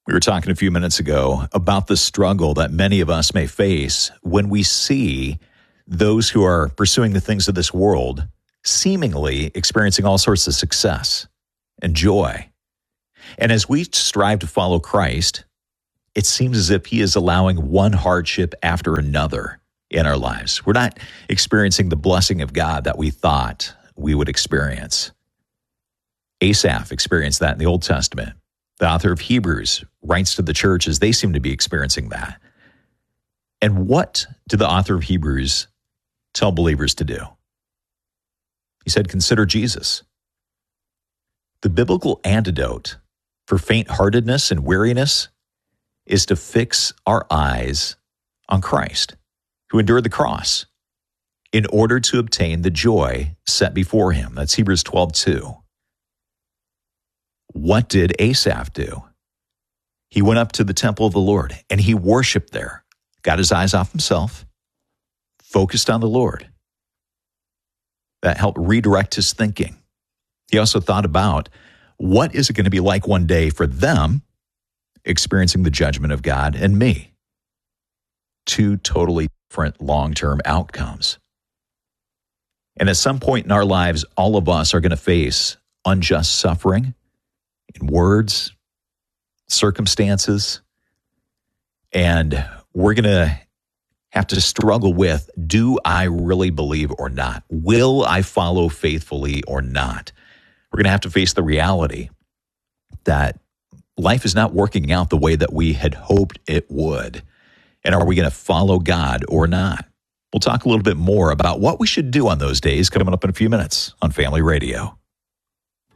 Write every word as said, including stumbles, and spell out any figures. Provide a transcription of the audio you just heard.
We were talking a few minutes ago about the struggle that many of us may face when we see those who are pursuing the things of this world seemingly experiencing all sorts of success and joy. And as we strive to follow Christ, it seems as if he is allowing one hardship after another in our lives. We're not experiencing the blessing of God that we thought we would experience. Asaph experienced that in the Old Testament. The author of Hebrews writes to the church as they seem to be experiencing that. And what did the author of Hebrews tell believers to do? He said, consider Jesus. The biblical antidote for faint-heartedness and weariness is to fix our eyes on Christ, who endured the cross in order to obtain the joy set before him. That's Hebrews twelve two. What did Asaph do? He went up to the temple of the Lord and he worshiped there, got his eyes off himself, focused on the Lord. That helped redirect his thinking. He also thought about what is it going to be like one day for them experiencing the judgment of God and me. Two totally different long-term outcomes. And at some point in our lives, all of us are going to face unjust suffering in words, circumstances, and we're going to have to struggle with, do I really believe or not? Will I follow faithfully or not? We're going to have to face the reality that life is not working out the way that we had hoped it would. And are we going to follow God or not? We'll talk a little bit more about what we should do on those days coming up in a few minutes on Family Radio.